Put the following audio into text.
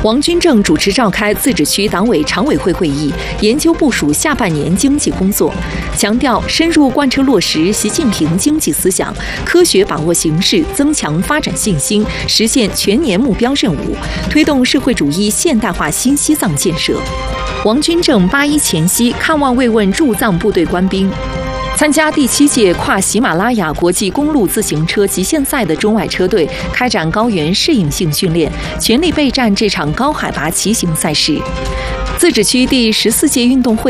王军正主持召开自治区党委常委会会议，研究部署下半年经济工作，强调深入贯彻落实习近平经济思想，科学把握形势，增强发展信心，实现全年目标任务，推动社会主义现代化新西藏建设。王军正8·1前夕看望慰问驻藏部队官兵。参加第7届跨喜马拉雅国际公路自行车极限赛的中外车队开展高原适应性训练，全力备战这场高海拔骑行赛事。自治区第14届运动会